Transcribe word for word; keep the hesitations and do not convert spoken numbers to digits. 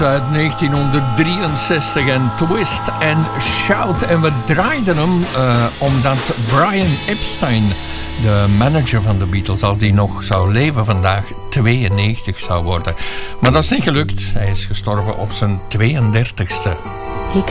Uit negentienhonderddrieënzestig en Twist and Shout. En we draaiden hem uh, omdat Brian Epstein, de manager van de Beatles, als hij nog zou leven vandaag, tweeënnegentig zou worden. Maar dat is niet gelukt. Hij is gestorven op zijn tweeëndertigste. He